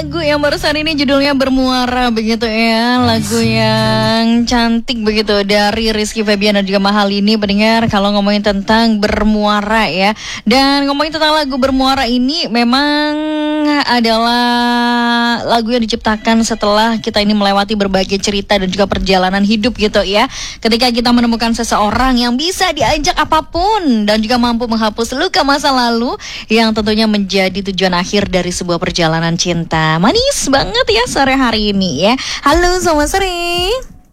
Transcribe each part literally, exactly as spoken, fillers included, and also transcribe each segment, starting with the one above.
lagu yang barusan ini judulnya Bermuara begitu ya. Lagu yang cantik begitu dari Rizky Febian dan juga Mahalini pendengar. Kalau ngomongin tentang bermuara ya. Dan ngomongin tentang lagu Bermuara ini memang adalah lagu yang diciptakan setelah kita ini melewati berbagai cerita dan juga perjalanan hidup gitu ya. Ketika kita menemukan seseorang yang bisa diajak apapun dan juga mampu menghapus luka masa lalu yang tentunya menjadi tujuan akhir dari sebuah perjalanan cinta. Manis banget ya sore hari ini ya. Halo, selamat sore.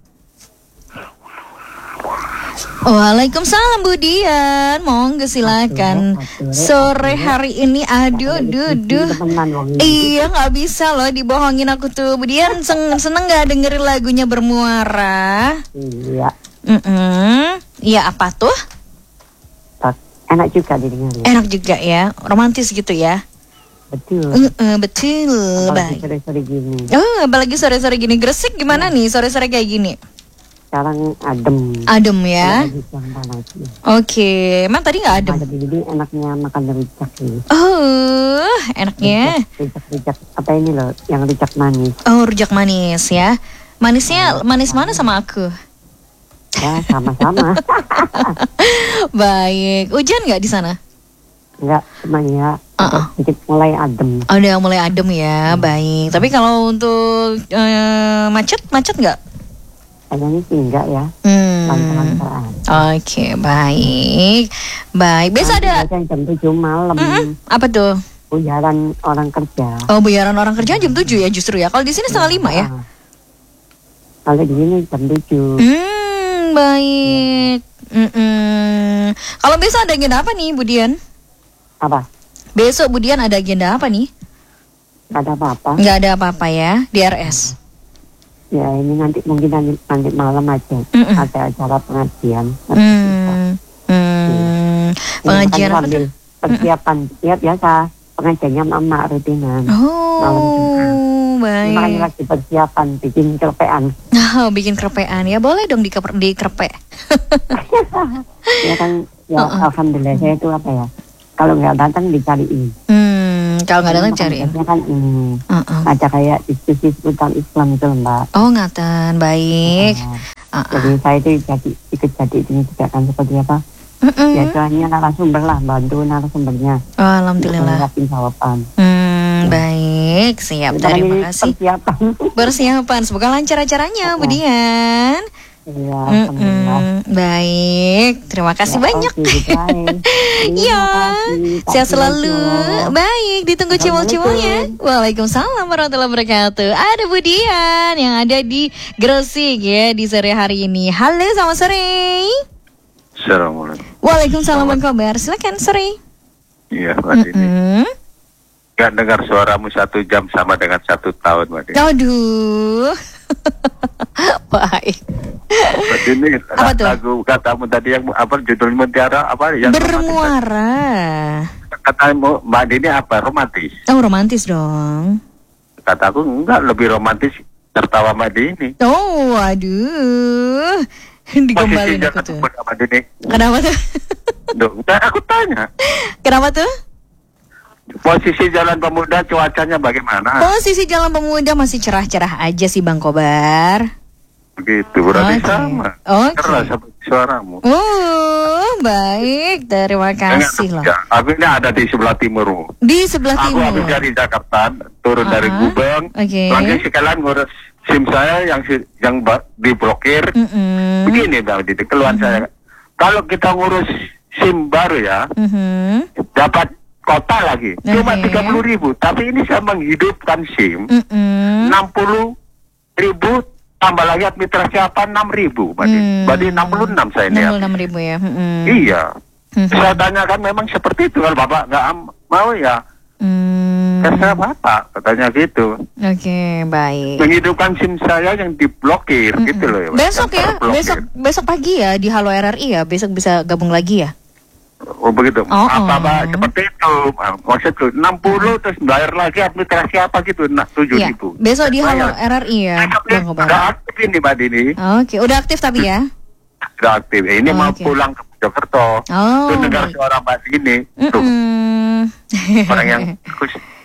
Waalaikumsalam Bu Dian. Monggo silakan. Sore hari ini aduh duh duh. Iya, nggak bisa loh dibohongin aku tuh. Bu Dian sen- seneng nggak dengerin lagunya Bermuara? Iya. Mm-mm. Iya, apa tuh? Enak juga didengar. Enak juga ya. Romantis gitu ya. Betul. Uh-uh, betul. Apalagi Baik. sore-sore gini. Oh, apalagi sore-sore gini. Gresik gimana nih sore-sore kayak gini? Sekarang adem. Adem ya. Lagi siang panas. Oke, emang tadi nggak adem? Ada jadi enaknya makan rujak nih. Oh, enaknya. Rujak-rujak apa ini loh? Yang rujak manis. Oh, rujak manis ya. Manisnya manis mana sama aku? Ya sama-sama. Baik. Hujan nggak di sana? Enggak, cuma ya Uh-uh. sedikit mulai adem. Oh, udah mulai adem ya. Baik. Tapi kalau untuk eh, macet, macet nggak? Kayaknya sih enggak ya. Hmm. Lancar-lancar. Oke, baik. Baik. Biasa ada. Biasanya jam tujuh malam. Mm-mm. Apa tuh? Buyaran orang kerja. Oh, bayaran orang kerja jam tujuh ya justru ya. Kalau di sini setengah lima ya. Ah. Kalau di sini jam tujuh. Hmm, baik. Mm-mm. Kalau besok ada agenda apa nih, Bu Dian? Apa? Besok Bu Dian ada agenda apa nih? Nggak ada apa-apa. Nggak ada apa-apa ya, D R S. Ya ini nanti mungkin nanti, nanti malam aja. Mm-mm. Ada acara pengajian. Hmm, hmm. Pengajian apa tuh? Persiapan. Ya biasa. Pengajiannya mama rutinan. Malam Jumat. Oh, Makanya baik. lagi persiapan bikin kerpean. Oh, bikin kerpean ya, boleh dong di di kerpe. Ya kan, ya Uh-uh. alhamdulillah saya itu apa ya? Kalau nggak datang dicariin. Hmm, kalau nggak datang cariin. Biasanya kan ini Uh-uh. ada kayak diskusi seputar Islam itu loh, Mbak. Oh, ngaten, baik. Nah, Uh-uh. jadi saya itu jadi ikut jadi ini juga kan seperti apa? Mm-mm. Ya soalnya narasumber lah, bantu narasumbernya. Oh, alhamdulillah. Untuk jawaban. Hmm, baik, siap. Sekarang Terima ini kasih. Persiapan. Persiapan, semoga lancar acaranya, Bu Dian. Iya, alhamdulillah. Mm-mm. Baik, terima kasih Ya, banyak. oke, baik. Terima Iya, kasih, Pak sehat selalu. Surojo. Baik, ditunggu cimol-cimolnya. Waalaikumsalam warahmatullahi wabarakatuh. Ada Bu Dian yang ada di Gresik ya di sore hari ini. Halo, selamat sore. Assalamualaikum. Waalaikumsalam, apa kabar? Silakan sore. Iya, Mbak Dini. Mm-mm. Gak dengar suaramu satu jam sama dengan satu tahun, Mbak Dini. Aduh. Baik. Mbak Dini, Apa tuh? lagu katamu tadi yang apa judul Mutiara apa yang Bermuara. romantis? Katamu Mbak Dini apa romantis? Oh, romantis dong. Kataku enggak, lebih romantis tertawa Mbak Dini. Oh, waduh. Digombalin aku tuh. Mbak Mbak Dini. Kenapa tuh? Duh, enggak, aku tanya. Kenapa tuh? Posisi Jalan Pemuda cuacanya bagaimana? Posisi Jalan Pemuda masih cerah-cerah aja sih Bang Kobar. Begitu, berarti Oke. sama. Oke. Keras seperti suaramu. Oh, baik. Terima kasih loh. Ya, aku ini ada di sebelah timur. Di sebelah Aku timur. habis dari Jakarta, turun Ah, dari Gubeng, oke. langsung sekalian ngurus SIM saya yang si- yang ba- diblokir. Mm-mm. Begini Bang Didi, keluhan saya. Kalau kita ngurus SIM baru ya, Mhm. dapat kota lagi, cuma Oke. tiga puluh ribu. Tapi ini saya menghidupkan SIM Mm-mm. enam puluh ribu, tambah lagi administrasi apa enam ribu. Berarti, Hmm. berarti enam puluh enam saya ini. enam puluh enam ribu ya. Mm-mm. Iya. Mhm. Saya tanyakan memang seperti itu. Kalau Bapak nggak am- mau ya, Hmm. terserah Bapak, katanya gitu. Oke, baik. Menghidupkan SIM saya yang diblokir Mm-mm. gitu loh ya. Besok yang ya, terblokir. besok besok pagi ya di Halo R R I ya. Besok bisa gabung lagi ya. Oh begitu. Oh, apa oh. Pak seperti itu? Ah, maksudku enam puluh terus bayar lagi administrasi apa gitu, nah, tujuh Iya. ribu. Besok di Halo Bayar. R R I ya, Bang Kobar. Udah aktif ini Mbak Dini. Oke, udah aktif tapi ya. Sudah aktif. Ini mau Oke. pulang ke Mojokerto. Oh, Tuh dengar baik. suara Mbak Dini. Tuh Mm-mm. orang yang bagus.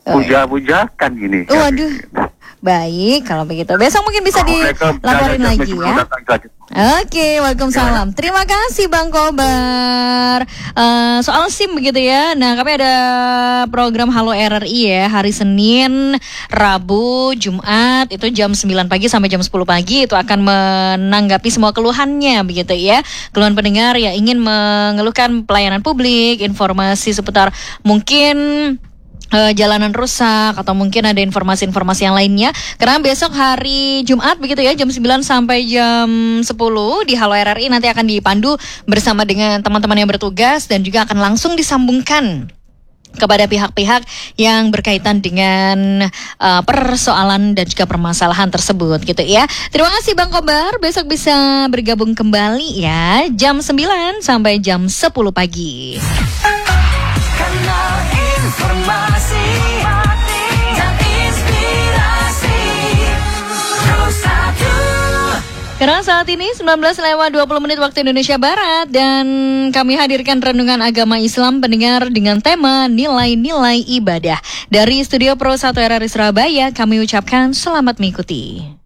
puja-pujakan ini. Waduh. Baik, kalau begitu. Besok mungkin bisa dilaporin lagi ya. Oke, waalaikumsalam. Terima kasih Bang Kobar. Uh, soal SIM begitu ya. Nah, kami ada program Halo R R I ya. Hari Senin, Rabu, Jumat itu jam sembilan pagi sampai jam sepuluh pagi itu akan menanggapi semua keluhannya begitu ya. Keluhan pendengar ya ingin mengeluhkan pelayanan publik, informasi seputar mungkin Uh, jalanan rusak atau mungkin ada informasi-informasi yang lainnya. Karena besok hari Jumat begitu ya, jam sembilan sampai jam sepuluh di Halo R R I nanti akan dipandu bersama dengan teman-teman yang bertugas dan juga akan langsung disambungkan kepada pihak-pihak yang berkaitan dengan uh, persoalan dan juga permasalahan tersebut gitu ya. Terima kasih Bang Kobar, besok bisa bergabung kembali ya jam sembilan sampai jam sepuluh pagi. Informasi dan inspirasi satu. Karena saat ini sembilan belas lewat dua puluh menit waktu Indonesia Barat dan kami hadirkan renungan agama Islam pendengar dengan tema nilai-nilai ibadah. Dari Studio Pro satu R R I Surabaya kami ucapkan selamat mengikuti.